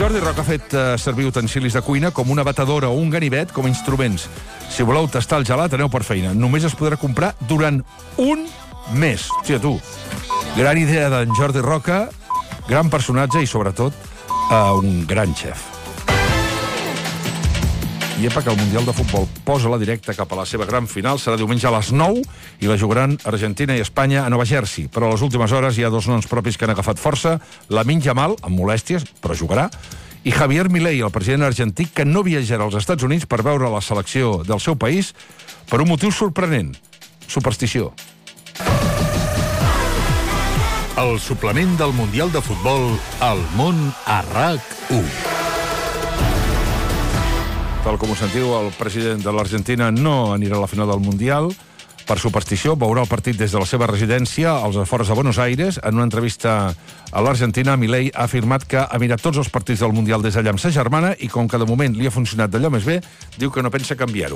Jordi Roca ha fet servir utensilis de cuina com una batedora o un ganivet com a instruments. Si voleu tastar el gelat, aneu per feina. Només es podrà comprar durant un mes. Hòstia, tu. Gran idea d'en Jordi Roca, gran personatge i, sobretot, un gran xef. I epa, que el Mundial de Futbol posa la directa cap a la seva gran final. Serà diumenge a les 9 i la jugaran Argentina i Espanya a Nova Jersey. Però a les últimes hores hi ha dos noms propis que han agafat força. Lamine Yamal, amb molèsties, però jugarà, i Javier Milei, el president argentí, que no viatjarà als Estats Units per veure la selecció del seu país per un motiu sorprenent: superstició. El suplement del Mundial de Futbol al món a RAC1. Tal com ho sentiu, el president de l'Argentina no anirà a la final del Mundial per superstició. Veurà el partit des de la seva residència als afores de Buenos Aires. En una entrevista a l'Argentina, Milei ha afirmat que ha mirat tots els partits del Mundial des d'allà amb sa germana i com que de moment li ha funcionat d'allò més bé, diu que no pensa canviar-ho.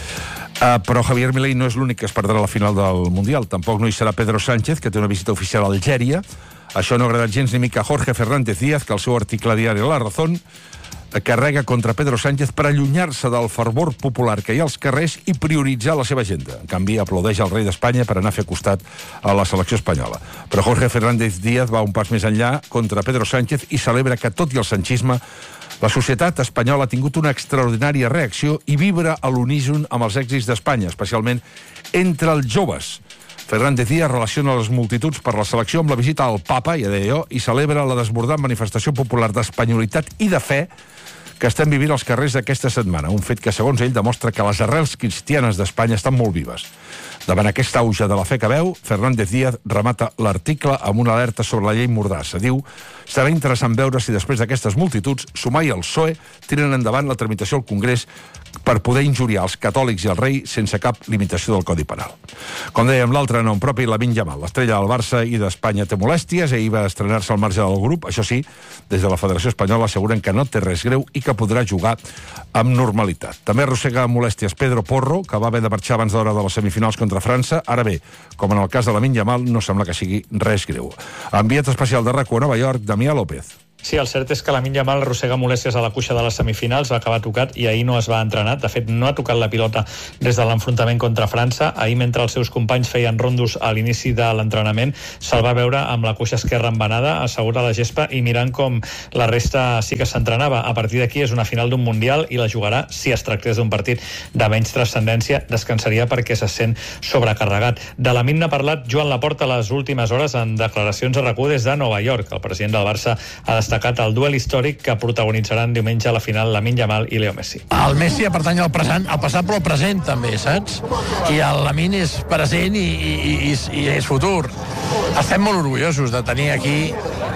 Però Javier Milei no és l'únic que es perdrà la final del Mundial. Tampoc no hi serà Pedro Sánchez, que té una visita oficial a Algèria. Això no ha agradat gens ni mica a Jorge Fernández Díaz, que al seu article diari La Razón carrega contra Pedro Sánchez per allunyar-se del fervor popular que hi ha als carrers i prioritzar la seva agenda. En canvi, aplaudeix al rei d'Espanya per anar a fer costat a la selecció espanyola. Però Jorge Fernández Díaz va un pas més enllà contra Pedro Sánchez i celebra que, tot i el sanchisme, la societat espanyola ha tingut una extraordinària reacció i vibra a l'uníson amb els èxits d'Espanya, especialment entre els joves. Fernández Díaz relaciona les multituds per la selecció amb la visita al papa, ja deia jo, i celebra la desbordant manifestació popular d'espanyolitat i de fe que estem vivint als carrers d'aquesta setmana, un fet que, segons ell, demostra que les arrels cristianes d'Espanya estan molt vives. Davant aquest auge de la fe que veu, Fernández Díaz remata l'article amb una alerta sobre la llei Mordassa. Diu: serà interessant veure si després d'aquestes multituds, Sumar i el PSOE tiren endavant la tramitació al Congrés per poder injuriar els catòlics i el rei sense cap limitació del Codi Penal. Com dèiem, l'altre nom propi, Lamine Yamal, l'estrella del Barça i d'Espanya, té molèsties. Ahir va estrenar-se al marge del grup. Això sí, des de la Federació Espanyola asseguren que no té res greu i que podrà jugar amb normalitat. També arrossega molèsties Pedro Porro, que va haver de marxar abans d'hora de les semifinals contra França. Ara bé, com en el cas de Lamine Yamal, no sembla que sigui res greu. Enviat especial de RAC1 a Nova York, Damià López. Sí, el cert és que Lamine Yamal arrossega molèsties a la cuixa de les semifinals, va acabar tocat i ahir no es va entrenar. De fet, no ha tocat la pilota des de l'enfrontament contra França. Ahir, mentre els seus companys feien rondos a l'inici de l'entrenament, se'l va veure amb la cuixa esquerra embenada, assegut a la gespa i mirant com la resta sí que s'entrenava. A partir d'aquí és una final d'un Mundial i la jugarà si es tractés d'un partit de menys transcendència. Descansaria perquè se sent sobrecarregat. De Lamine n'ha parlat Joan Laporta a les últimes hores en declaracions a RAC1 des de Nova York. El president del Barça ha destacat el duel històric que protagonitzaran diumenge a la final Lamine Yamal i Leo Messi. El Messi pertany al present, al passat però al present també, saps? I el Lamine és present i és futur. Estem molt orgullosos de tenir aquí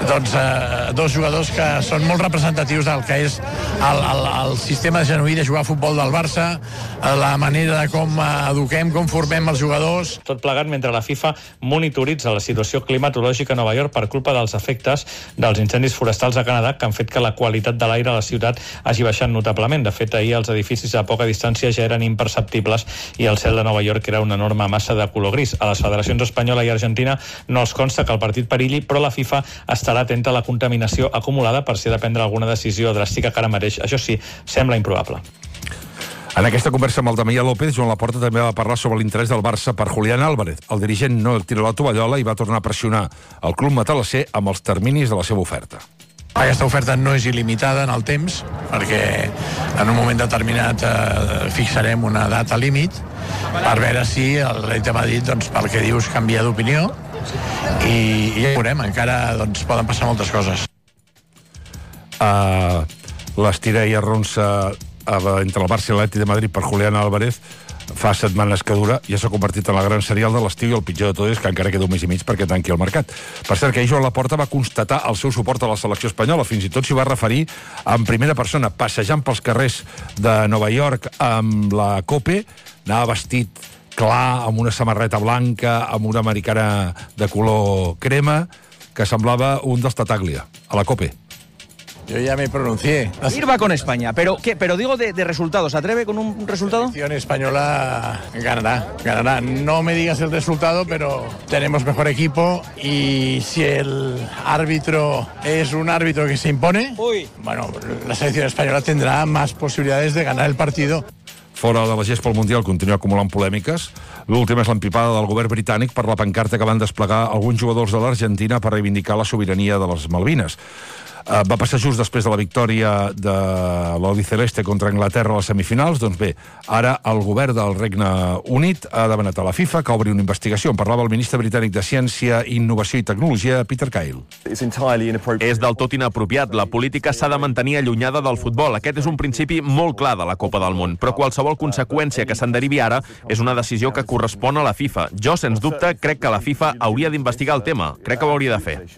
dos jugadors que són molt representatius del que és el sistema genuí de jugar a futbol del Barça, la manera de com eduquem, com formem els jugadors. Tot plegat mentre la FIFA monitoritza la situació climatològica a Nova York per culpa dels efectes dels incendis forestals a Canadà, que han fet que la qualitat de l'aire a la ciutat hagi baixat notablement. De fet, ahir els edificis a poca distància ja eren imperceptibles i el cel de Nova York era una enorme massa de color gris. A les federacions espanyola i argentina no els consta que el partit perilli, però la FIFA estarà atenta a la contaminació acumulada per si ha de prendre alguna decisió dràstica que ara mateix, això sí, sembla improbable. En aquesta conversa amb el Damià López, Joan Laporta també va parlar sobre l'interès del Barça per Julián Álvarez. El dirigent no tira la tovallola i va tornar a pressionar el club matalasser amb els terminis de la seva oferta. Aquesta oferta no és il·limitada en el temps, perquè en un moment determinat fixarem una data límit per veure si el rei de Madrid, doncs, pel que dius, canvia d'opinió i ja ho veurem. Encara poden passar moltes coses. L'estira i arronsa entre el Barça i l'Atlètic de Madrid per Julián Álvarez fa setmanes que dura, ja s'ha convertit en la gran serial de l'estiu i el pitjor de tot és que encara queda un mes i mig perquè tanqui el mercat. Per cert, que ahir Joan Laporta va constatar el seu suport a la selecció espanyola, fins i tot s'hi va referir en primera persona, passejant pels carrers de Nova York amb la Cope, anava vestit clar, amb una samarreta blanca, amb una americana de color crema, que semblava un dels Tataglia, a la Cope. Yo ya me pronuncié. Ir va con España, pero digo de resultados. ¿Se atreve con un resultado? La selección española ganará. No me digas el resultado, pero tenemos mejor equipo y si el árbitro es un árbitro que se impone, bueno, la selección española tendrá más posibilidades de ganar el partido. Fora de la gest pel Mundial continua acumulant polèmiques. L'última és l'empipada del govern britànic per la pancarta que van desplegar alguns jugadors de l'Argentina per reivindicar la sobirania de les Malvines. Va passar just després de la victòria de l'Albiceleste contra Anglaterra a les semifinals. Doncs bé, ara el govern del Regne Unit ha demanat a la FIFA que obri una investigació. En parlava el ministre britànic de Ciència, Innovació i Tecnologia, Peter Kyle. És del tot inapropiat. La política s'ha de mantenir allunyada del futbol. Aquest és un principi molt clar de la Copa del Món, però qualsevol conseqüència que se'n derivi ara és una decisió que correspon a la FIFA. Jo, sens dubte, crec que la FIFA hauria d'investigar el tema. Crec que ho hauria de fer.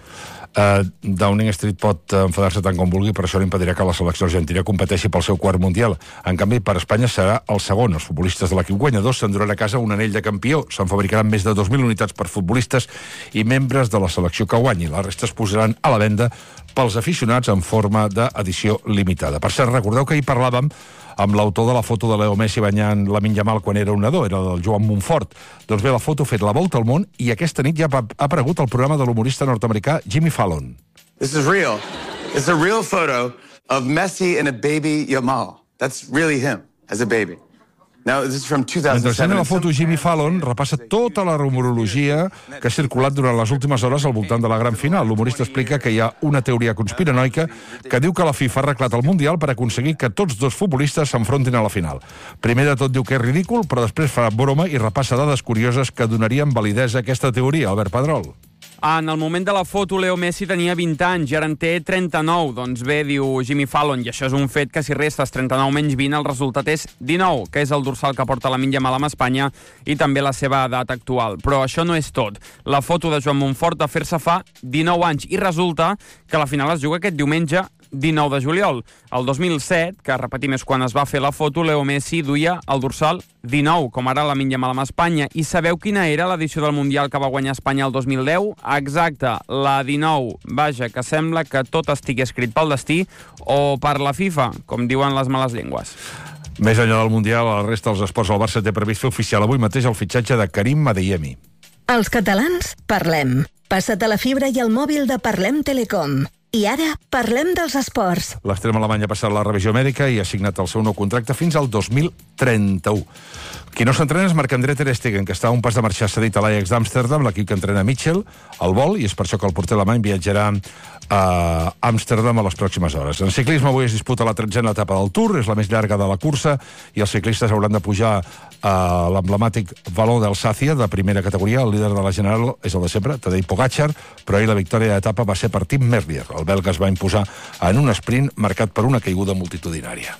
Downing Street pot enfadar-se tant com vulgui, però això l'impedirà que la selecció argentina competeixi pel seu quart mundial. En canvi, per Espanya serà el segon. Els futbolistes de l'equip guanyador s'enduran a casa un anell de campió. Se'n fabricaran més de 2.000 unitats per futbolistes i membres de la selecció que guanyi. La resta es posaran a la venda pels aficionats en forma d'edició limitada. Per cert, recordeu que ahir parlàvem amb l'autor de la foto de Leo Messi banyant Lamine Yamal quan era un nadó, era el Joan Montfort. Doncs bé, la foto ha fet la volta al món i aquesta nit ja ha aparegut al programa de l'humorista nord-americà Jimmy Fallon. This is real. It's a real photo of Messi and a baby Yamal. That's really him as a baby. Now, this is from 2007. Mentre ensenya la foto, Jimmy Fallon repassa tota la rumorologia que ha circulat durant les últimes hores al voltant de la gran final. L'humorista explica que hi ha una teoria conspiranoica que diu que la FIFA ha arreglat el Mundial per aconseguir que tots dos futbolistes s'enfrontin a la final. Primer de tot diu que és ridícul, però després fa broma i repassa dades curioses que donarien validesa a aquesta teoria. Albert Pedrol. En el moment de la foto, Leo Messi tenia 20 anys i ara en té 39. Doncs bé, diu Jimmy Fallon, i això és un fet que si restes 39 menys 20, el resultat és 19, que és el dorsal que porta Lamine Yamal amb Espanya i també la seva edat actual. Però això no és tot. La foto de Joan Montfort de fer-se fa 19 anys i resulta que la final es juga aquest diumenge 19 de juliol. El 2007, que repetim és quan es va fer la foto, Leo Messi duia el dorsal 19, com ara Lamine Yamal amb Espanya. I sabeu quina era l'edició del Mundial que va guanyar Espanya el 2010? Exacte, la 19. Vaja, que sembla que tot estigui escrit pel destí o per la FIFA, com diuen les males llengües. Més enllà del Mundial, a la resta dels esports, el Barça té previst fer oficial avui mateix el fitxatge de Karim Adeyemi. Els catalans parlem. Passa't a la fibra i al mòbil de Parlem Telecom. I ara parlem dels esports. L'extrem alemany ha passat la revisió mèdica i ha signat el seu nou contracte fins al 2031. Qui no s'entrena és Marc-André ter Stegen, que està a un pas de marxar cedit a l'Ajax d'Amsterdam, l'equip que entrena Mitchell, al vol, i és per això que el porter alemany viatjarà a Amsterdam a les pròximes hores. En ciclisme avui es disputa la 13a etapa del Tour, és la més llarga de la cursa, i els ciclistes hauran de pujar a l'emblemàtic Való d'Alsàcia, de primera categoria. El líder de la General és el de sempre, Tadej Pogačar, però ahir la victòria d'etapa va ser per Tim Merlier. El belga es va imposar en un sprint marcat per una caiguda multitudinària.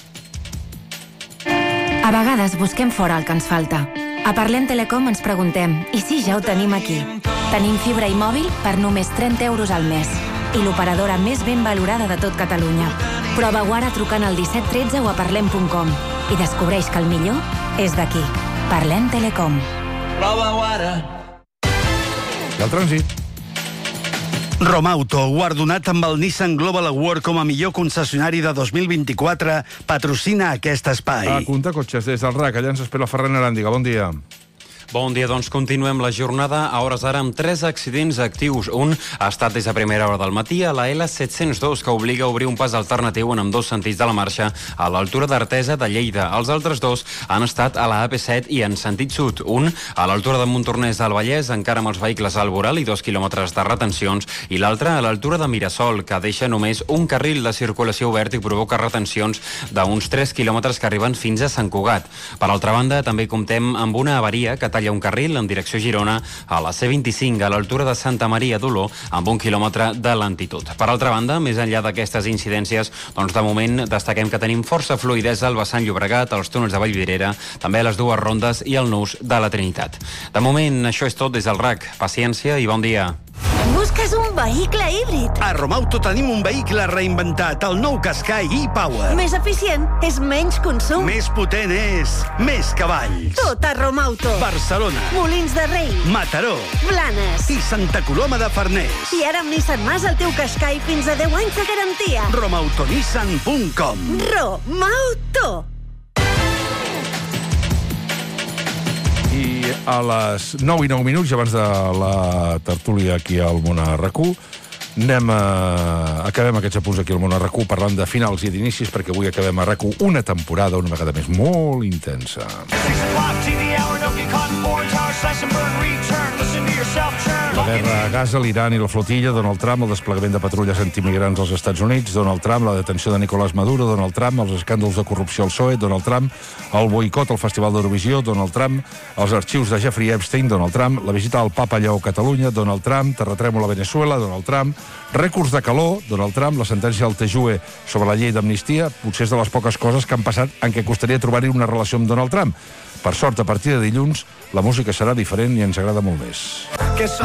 A vegades busquem fora el que ens falta. A Parlem Telecom ens preguntem, i si ja ho tenim aquí? Tenim fibra i mòbil per només 30 euros al mes. I l'operadora més ben valorada de tot Catalunya. Prova-ho ara trucant al 1713 o a parlem.com i descobreix que el millor és d'aquí. Parlem Telecom. Prova-ho ara. I el trànsit. Romauto, guardonat amb el Nissan Global Award com a millor concessionari de 2024, patrocina aquest espai. A comptar cotxes des del RAC, allà ens espera Ferran Aràndiga. Bon dia. Bon dia, doncs continuem la jornada a hores d'ara amb 3 accidents actius. Un ha estat des de primera hora del matí a la L702, que obliga a obrir un pas alternatiu en ambdós sentits de la marxa a l'altura d'Artesa de Lleida. Els altres dos han estat a la AP7 i en sentit sud. Un a l'altura de Montornès del Vallès, encara amb els vehicles al voral i 2 quilòmetres de retencions, i l'altre a l'altura de Mirasol, que deixa només un carril de circulació obert i provoca retencions d'uns 3 quilòmetres que arriben fins a Sant Cugat. Per altra banda, també comptem amb una avaria que talla un carril en direcció Girona a la C25 a l'altura de Santa Maria d'Oló amb 1 quilòmetre de lentitud. Per altra banda, més enllà d'aquestes incidències, doncs de moment destaquem que tenim força fluïdesa al vessant Llobregat, als túnels de Vallvidrera, també a les dues rondes i al nus de la Trinitat. De moment, això és tot des del RAC. Paciència i bon dia. Busca busques un vehicle híbrid. A Romauto tenim un vehicle reinventat, el nou Qashqai e-Power. Més eficient és menys consum. Més potent és més cavalls. Tot a Romauto. Barcelona, Molins de Rei, Mataró Blanes i Santa Coloma de Farners. I ara amb Nissan Mas el teu Qashqai fins a 10 anys de garantia. Romautonissan.com. Romauto. I a les 9 i 9 minuts, abans de la tertúlia aquí al Món a RAC1, acabem aquests apunts aquí al Món a RAC1 parlant de finals i d'inicis, perquè avui acabem a RAC1 una temporada una vegada més molt intensa. La guerra a Gaza, l'Iran i la flotilla, Donald Trump, el desplegament de patrulles antimigrants als Estats Units, Donald Trump, la detenció de Nicolás Maduro, Donald Trump, els escàndols de corrupció al PSOE, Donald Trump, el boicot al Festival d'Eurovisió, Donald Trump, els arxius de Jeffrey Epstein, Donald Trump, la visita al Papa Lleó a Catalunya, Donald Trump, terratrèmol a Venezuela, Donald Trump, rècords de calor, Donald Trump, la sentència del TJUE sobre la llei d'amnistia, potser és de les poques coses que han passat en què costaria trobar-hi una relació amb Donald Trump. Per sort, a partir de dilluns, la música serà diferent i ens agrada molt més.